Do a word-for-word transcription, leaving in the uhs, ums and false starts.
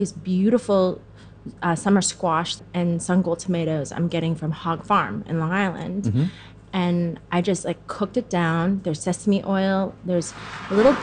These beautiful uh, summer squash and sun gold tomatoes I'm getting from Hog Farm in Long Island. Mm-hmm. And I just like cooked it down. There's sesame oil. There's a little